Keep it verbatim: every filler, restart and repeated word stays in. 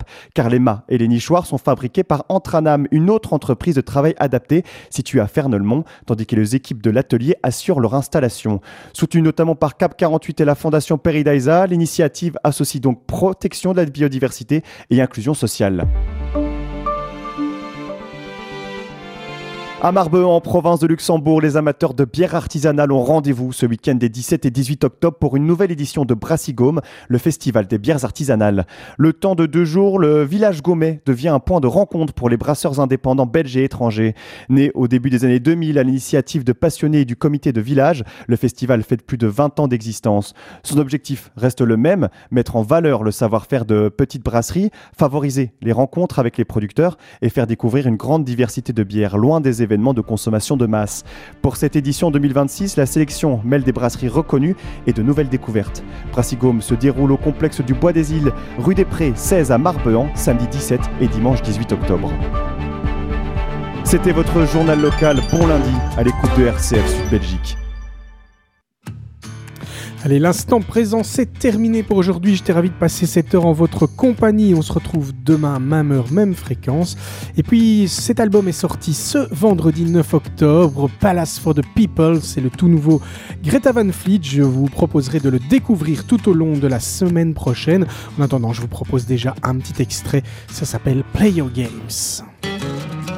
handicap, car les mâts et les nichoirs sont fabriqués par Entranam, une autre entreprise de travail adapté située à Fernelmont, tandis que les équipes de l'atelier assurent leur installation. Soutenue notamment par Cap quarante-huit et la Fondation Peridaisa, l'initiative associe donc protection de la biodiversité et inclusion sociale. À Marbehan, en province de Luxembourg, les amateurs de bière artisanale ont rendez-vous ce week-end des dix-sept et dix-huit octobre pour une nouvelle édition de Brassicôme, le festival des bières artisanales. Le temps de deux jours, le village gaumet devient un point de rencontre pour les brasseurs indépendants belges et étrangers. Né au début des années deux mille à l'initiative de passionnés et du comité de village, le festival fête plus de vingt ans d'existence. Son objectif reste le même, mettre en valeur le savoir-faire de petites brasseries, favoriser les rencontres avec les producteurs et faire découvrir une grande diversité de bières loin des événements de consommation de masse. Pour cette édition deux mille vingt-six, la sélection mêle des brasseries reconnues et de nouvelles découvertes. Brassicôme se déroule au complexe du Bois des Îles, rue des Prés seize à Marbehan, samedi dix-sept et dimanche dix-huit octobre. C'était votre journal local. Bon lundi à l'écoute de R C F Sud Belgique. Allez, l'instant présent, c'est terminé pour aujourd'hui. J'étais ravi de passer cette heure en votre compagnie. On se retrouve demain, même heure, même fréquence. Et puis, cet album est sorti ce vendredi neuf octobre. Palace for the People, c'est le tout nouveau Greta Van Fleet. Je vous proposerai de le découvrir tout au long de la semaine prochaine. En attendant, je vous propose déjà un petit extrait. Ça s'appelle Play Your Games.